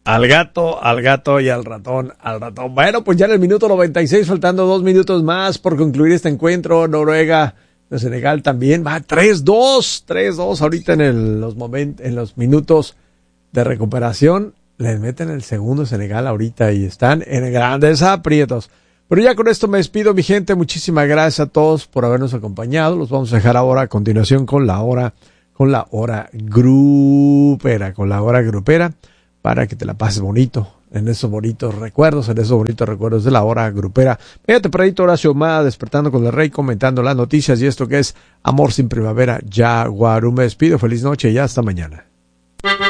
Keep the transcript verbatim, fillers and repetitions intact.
Al gato, al gato y al ratón, al ratón. Bueno, pues ya en el minuto noventa y seis, faltando dos minutos más por concluir este encuentro, Noruega de Senegal también va tres dos, tres dos ahorita en el, los momentos, en los minutos de recuperación. Les meten el segundo Senegal ahorita y están en grandes aprietos. Pero ya con esto me despido, mi gente. Muchísimas gracias a todos por habernos acompañado. Los vamos a dejar ahora a continuación con la hora, con la hora grupera, con la hora grupera. Para que te la pases bonito, en esos bonitos recuerdos, en esos bonitos recuerdos de la hora grupera. Fíjate, Pradito Horacio Omada, despertando con el rey, comentando las noticias y esto que es Amor sin Primavera, Jaguarú. Me despido, feliz noche y hasta mañana.